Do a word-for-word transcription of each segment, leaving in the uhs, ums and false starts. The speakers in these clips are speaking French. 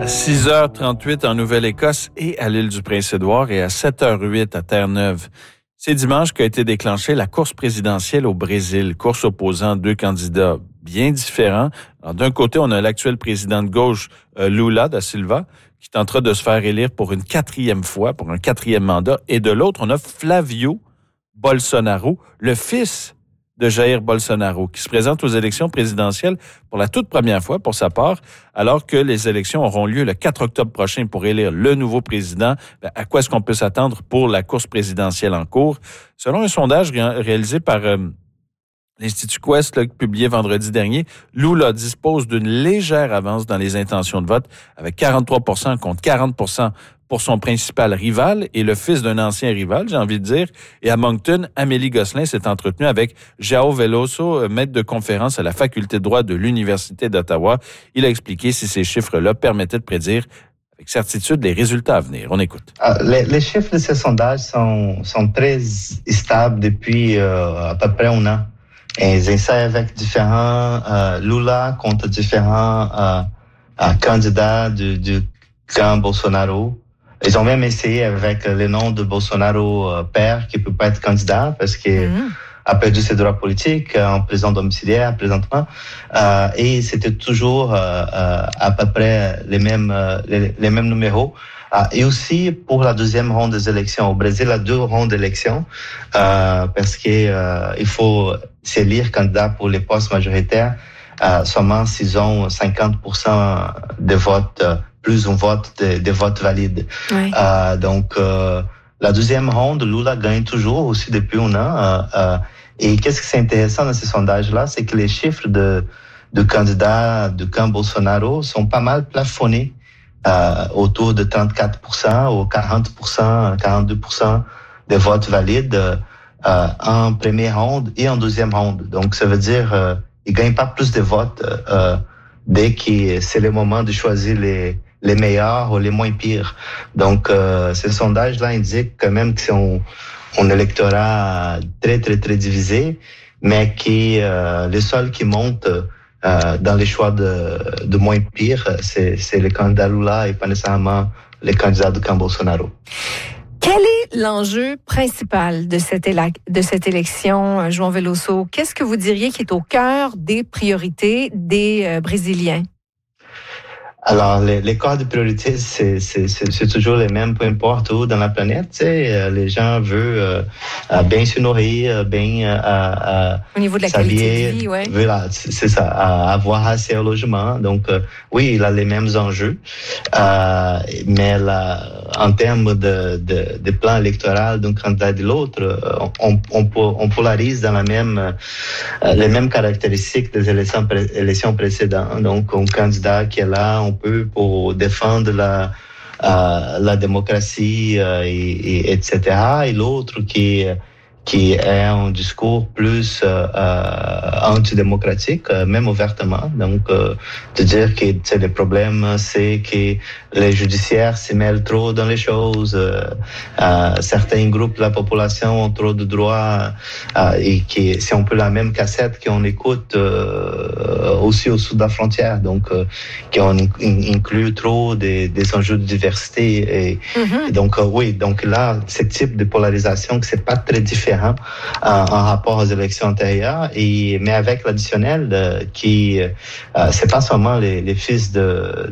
À six heures trente-huit en Nouvelle-Écosse et à l'île du Prince-Édouard et à sept heures huit à Terre-Neuve. C'est dimanche qu'a été déclenchée la course présidentielle au Brésil, course opposant deux candidats bien différents. Alors, d'un côté, on a l'actuel président de gauche, euh, Lula da Silva, qui tentera de se faire élire pour une quatrième fois, pour un quatrième mandat. Et de l'autre, on a Flavio Bolsonaro, le fils de Jair Bolsonaro, qui se présente aux élections présidentielles pour la toute première fois pour sa part, alors que les élections auront lieu le quatre octobre prochain pour élire le nouveau président. Bien, à quoi est-ce qu'on peut s'attendre pour la course présidentielle en cours? Selon un sondage ré- réalisé par euh, l'Institut Quest, là, publié vendredi dernier, Lula dispose d'une légère avance dans les intentions de vote, avec quarante-trois pour cent contre quarante pour cent pour son principal rival et le fils d'un ancien rival, j'ai envie de dire. Et à Moncton, Amélie Gosselin s'est entretenue avec João Veloso, maître de conférence à la faculté de droit de l'Université d'Ottawa. Il a expliqué si ces chiffres-là permettaient de prédire avec certitude les résultats à venir. On écoute. Les, les chiffres de ces sondages sont, sont très stables depuis euh, à peu près un an. Et ils essaient avec différents euh, Lula contre différents euh, euh, candidats du, du camp Bolsonaro. Ils ont même essayé avec le nom de Bolsonaro euh, père qui peut pas être candidat parce qu'il mmh. a perdu ses droits politiques euh, en prison domiciliaire présentement. Euh, et c'était toujours euh, euh, à peu près les mêmes euh, les, les mêmes numéros. Euh, et aussi pour la deuxième ronde des élections au Brésil, la deux rondes d'élections euh, parce que euh, il faut s'élire candidat pour les postes majoritaires euh, seulement s'ils ont cinquante pour cent des votes. Euh, plus un vote de, de votes valides. Oui. Euh, donc, euh, la deuxième ronde, Lula gagne toujours aussi depuis un an. Euh, euh, et qu'est-ce qui est intéressant dans ces sondages-là, c'est que les chiffres de, de candidats du camp Bolsonaro sont pas mal plafonnés euh, autour de trente-quatre pour cent ou quarante pour cent, quarante-deux pour cent des votes valides euh, en première ronde et en deuxième ronde. Donc, ça veut dire euh, ils gagnent pas plus de votes euh, dès que c'est le moment de choisir les les meilleurs ou les moins pires. Donc, euh, ce sondage-là indique quand même que c'est un, un électorat très, très, très divisé, mais qui euh, les seuls qui montent euh, dans les choix de, de moins pires, c'est, c'est le candidat Lula et pas nécessairement les candidats du camp Bolsonaro. Quel est l'enjeu principal de cette, éla- de cette élection, João Veloso? Qu'est-ce que vous diriez qui est au cœur des priorités des euh, Brésiliens? Alors, les, les corps de priorité, c'est, c'est, c'est, c'est toujours les mêmes, peu importe où dans la planète. Tu sais, les gens veulent euh, bien se nourrir, bien euh, au niveau de la qualité de vie, ouais. Voilà, c'est ça, avoir assez au logement. Donc, euh, oui, il a les mêmes enjeux, euh, mais là, en termes de, de, de plan électoral d'un candidat et de l'autre, on, on, on polarise dans la même, euh, les mêmes caractéristiques des élections, élections précédentes. Donc, un candidat qui est là, on peut pour défendre la euh, la démocratie euh, et, et etc. Et l'autre qui qui est un discours plus euh, euh, antidémocratique, euh, même ouvertement. Donc, euh, de dire que c'est le problème, c'est que les judiciaires se mêlent trop dans les choses. Euh, euh, certains groupes de la population ont trop de droits euh, et que c'est un peu la même cassette qu'on écoute euh, aussi au sud de la frontière. Donc, euh, qu'on inclut trop des, des enjeux de diversité. Et, mm-hmm. et donc, euh, oui, donc là, ce type de polarisation, que c'est pas très différent Euh, en rapport aux élections antérieures, et mais avec l'additionnel euh, qui euh, c'est pas seulement les, les fils de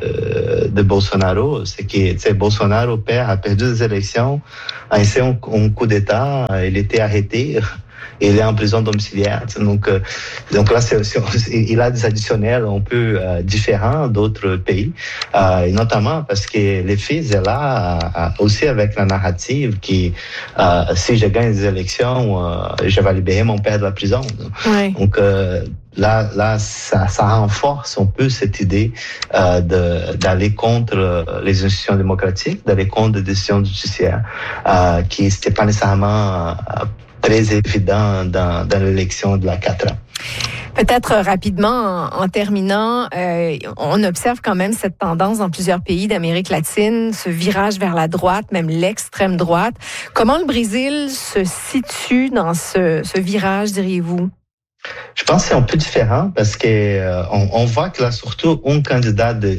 de, de Bolsonaro, c'est que tu sais, Bolsonaro père a perdu les élections, a essayé un, un coup d'État, il était arrêté. Il est en prison domiciliaire. Donc, euh, donc là, c'est, c'est, il a des additionnels un peu euh, différents d'autres pays, euh, et notamment parce que les fils est là euh, aussi avec la narrative qui, euh, si je gagne des élections, euh, je vais libérer mon père de la prison. Oui. Donc euh, là, là, ça, ça renforce un peu cette idée euh, de, d'aller contre les institutions démocratiques, d'aller contre les décisions judiciaires, euh, qui n'étaient pas nécessairement euh, très évident dans, dans l'élection de la quatre ans. Peut-être rapidement, en, en terminant, euh, on observe quand même cette tendance dans plusieurs pays d'Amérique latine, ce virage vers la droite, même l'extrême droite. Comment le Brésil se situe dans ce, ce virage, diriez-vous? Je pense que c'est un peu différent parce que euh, on, on voit que là, surtout, un candidat de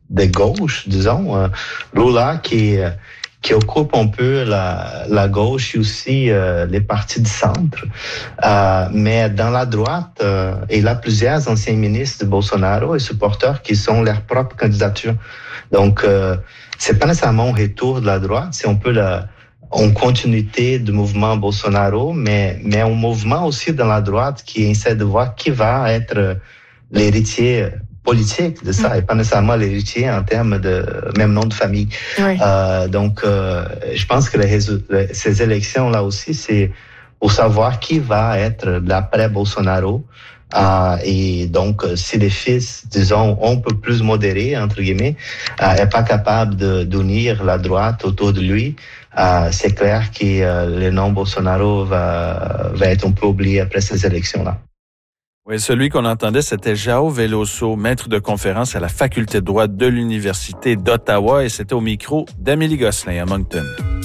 de gauche, disons. Euh, Lula qui qui occupe un peu la, la gauche et aussi euh, les partis du centre. Euh, mais dans la droite, euh, il a plusieurs anciens ministres de Bolsonaro et supporters qui sont leur propre candidature. Donc, euh, c'est pas nécessairement un retour de la droite, c'est un peu la, en continuité du mouvement Bolsonaro, mais, mais un mouvement aussi dans la droite qui essaie de voir qui va être l'héritier politique de ça, mmh. et pas nécessairement l'héritier en termes de même nom de famille. Oui. Euh, donc, euh, je pense que les, les, ces élections-là aussi, c'est pour savoir qui va être l'après Bolsonaro. Euh, et donc, si les fils, disons, un peu plus modérés, entre guillemets, euh, n'est pas capable de, d'unir la droite autour de lui, euh, c'est clair que euh, le nom Bolsonaro va, va être un peu oublié après ces élections-là. Oui, celui qu'on entendait, c'était João Veloso, maître de conférence à la faculté de droit de l'Université d'Ottawa, et c'était au micro d'Amélie Gosselin à Moncton.